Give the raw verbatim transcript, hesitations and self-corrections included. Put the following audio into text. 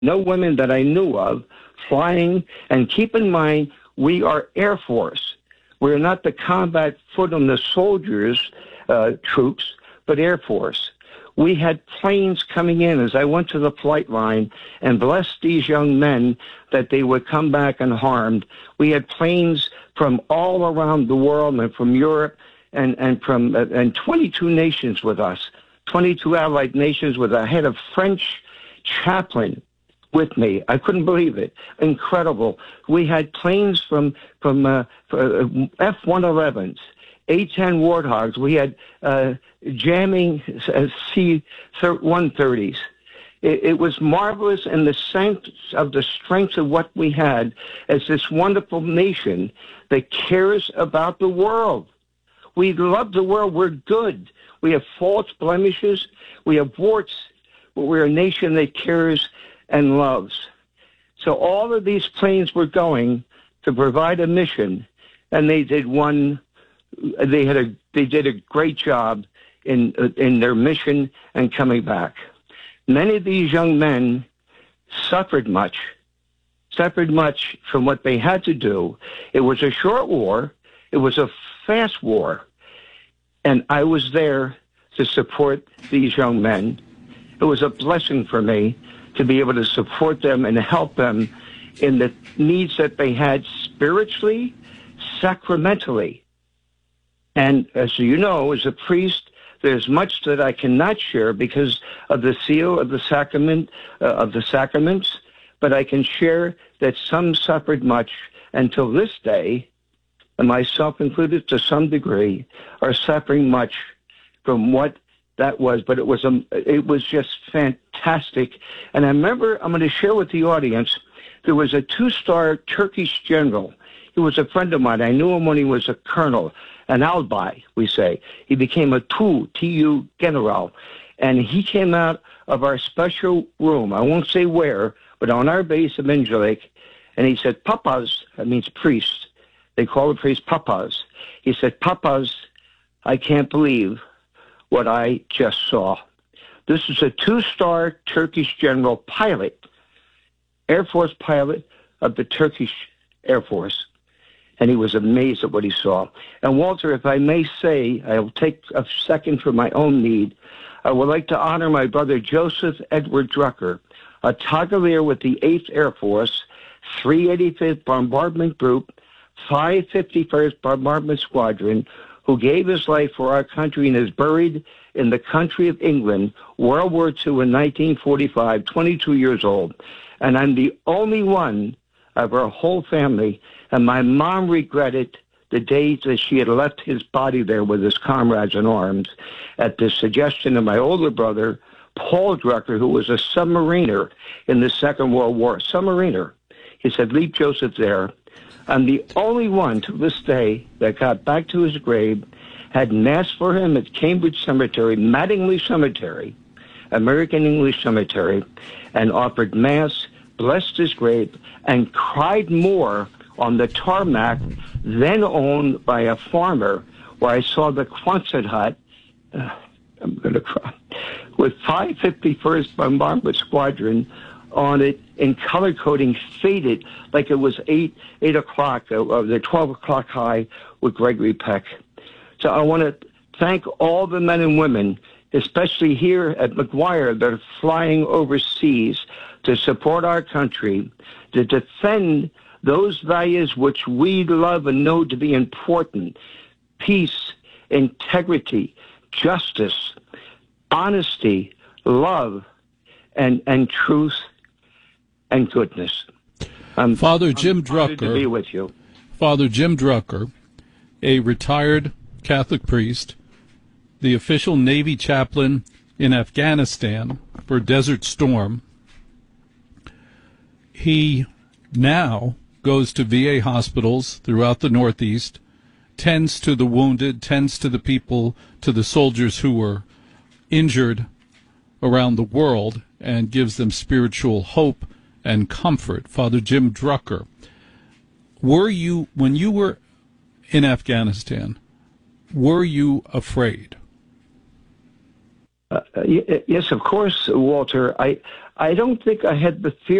no women that I knew of flying. And keep in mind, we are Air Force. We're not the combat foot on the soldiers uh, troops, but Air Force. We had planes coming in as I went to the flight line and blessed these young men that they would come back unharmed. We had planes from all around the world and from Europe and, and from uh, and twenty-two nations with us, twenty-two allied nations with a head of French chaplain with me. I couldn't believe it. Incredible. We had planes from, from uh, F one elevens. A ten Warthogs. We had uh, jamming uh, C one thirties. It, it was marvelous in the sense of the strength of what we had as this wonderful nation that cares about the world. We love the world. We're good. We have faults, blemishes. We have warts, but we're a nation that cares and loves. So all of these planes were going to provide a mission, and they did one. They had a they did a great job in in their mission and coming back. Many of these young men suffered much, suffered much from what they had to do. It was a short war. It was a fast war, and I was there to support these young men. It was a blessing for me to be able to support them and help them in the needs that they had spiritually, sacramentally. And as you know, as a priest, there's much that I cannot share because of the seal of the sacrament, uh, of the sacraments, but I can share that some suffered much until this day, and myself included to some degree, are suffering much from what that was. But it was a, it was just fantastic. And I remember, I'm going to share with the audience, there was a two-star Turkish general. He was a friend of mine. I knew him when he was a colonel, an albay, we say. He became a Tu, T U general. And he came out of our special room. I won't say where, but on our base of Incirlik. And he said, Papas, that means priest. They call the priest Papas. He said, Papas, I can't believe what I just saw. This is a two-star Turkish general pilot, Air Force pilot of the Turkish Air Force. And he was amazed at what he saw. And Walter, if I may say, I'll take a second for my own need. I would like to honor my brother Joseph Edward Drucker, a Togolier with the eighth Air Force, three eighty-fifth Bombardment Group, five fifty-first Bombardment Squadron, who gave his life for our country and is buried in the country of England, World War Two in nineteen forty-five, twenty-two years old. And I'm the only one of our whole family, and my mom regretted the days that she had left his body there with his comrades in arms at the suggestion of my older brother, Paul Drucker, who was a submariner in the Second World War. Submariner. He said, leave Joseph there. I'm the only one to this day that got back to his grave, had mass for him at Cambridge Cemetery, Mattingly Cemetery, American English Cemetery, and offered mass, blessed his grave, and cried more on the tarmac then owned by a farmer, where I saw the Quonset hut, uh, I'm going to cry, with five fifty-first Bombardment Squadron on it in color coding, faded like it was eight eight o'clock, uh, uh, the twelve o'clock high with Gregory Peck. So I want to thank all the men and women, especially here at McGuire, that are flying overseas to support our country, to defend those values which we love and know to be important: peace, integrity, justice, honesty, love, and and truth and goodness. Um, Father Jim I'm Drucker, to be with you. Father Jim Drucker, a retired Catholic priest, the official Navy chaplain in Afghanistan for Desert Storm. He now goes to V A hospitals throughout the Northeast, tends to the wounded, tends to the people, to the soldiers who were injured around the world, and gives them spiritual hope and comfort. Father Jim Drucker, were you, when you were in Afghanistan, were you afraid? Uh, yes, of course, Walter. I I don't think I had the fear